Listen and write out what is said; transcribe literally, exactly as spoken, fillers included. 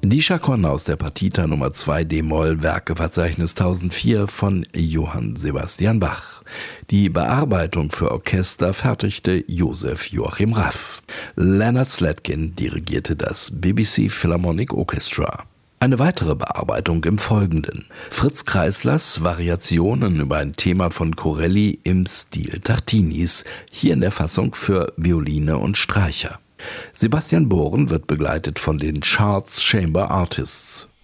Die Chaconne aus der Partita Nummer zwei d-Moll Werkeverzeichnis tausendvier von Johann Sebastian Bach. Die Bearbeitung für Orchester fertigte Joseph Joachim Raff. Leonard Slatkin dirigierte das B B C Philharmonic Orchestra. Eine weitere Bearbeitung im Folgenden. Fritz Kreislers Variationen über ein Thema von Corelli im Stil Tartinis, hier in der Fassung für Violine und Streicher. Sebastian Bohren wird begleitet von den Charles Chamber Artists.